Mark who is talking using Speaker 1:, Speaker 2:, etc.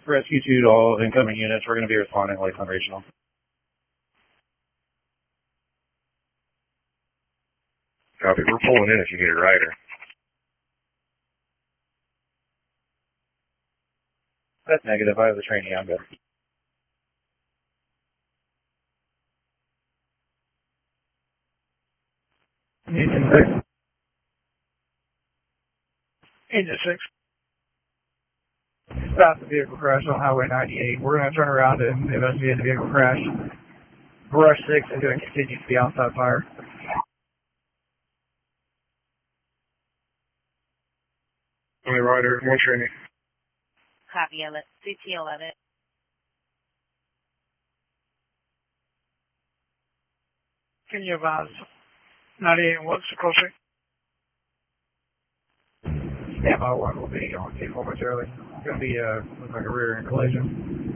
Speaker 1: Rescue 2 to all incoming units. We're going to be responding Lakeland Regional.
Speaker 2: Copy. We're pulling in if you need a rider.
Speaker 1: That's negative. I have the trainee. I'm good.
Speaker 3: Agent 6. Agent 6. Stop the vehicle crash on Highway 98. We're going to turn around and investigate the vehicle crash. Brush 6 is going to continue to be outside fire.
Speaker 2: Only rider, one trainee.
Speaker 4: Copy, CT11.
Speaker 3: Can you advise 98 and what's the closing? Standby 1 will be on T4 momentarily. It's going to be looks like a rear end collision.